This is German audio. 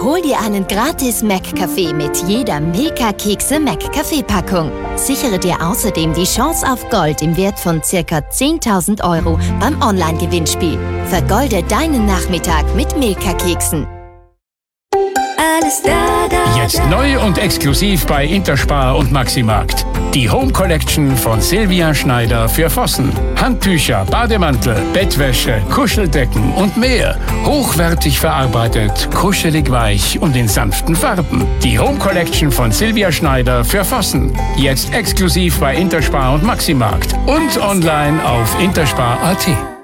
Hol dir einen gratis Mac-Kaffee mit jeder Milka Kekse-Mac-Kaffee-Packung. Sichere dir außerdem die Chance auf Gold im Wert von ca. 10.000 € beim Online-Gewinnspiel. Vergolde deinen Nachmittag mit Milka-Keksen. Alles da. Jetzt neu und exklusiv bei Interspar und Maximarkt. Die Home Collection von Silvia Schneider für Vossen. Handtücher, Bademantel, Bettwäsche, Kuscheldecken und mehr. Hochwertig verarbeitet, kuschelig weich und in sanften Farben. Die Home Collection von Silvia Schneider für Vossen. Jetzt exklusiv bei Interspar und Maximarkt. Und online auf interspar.at.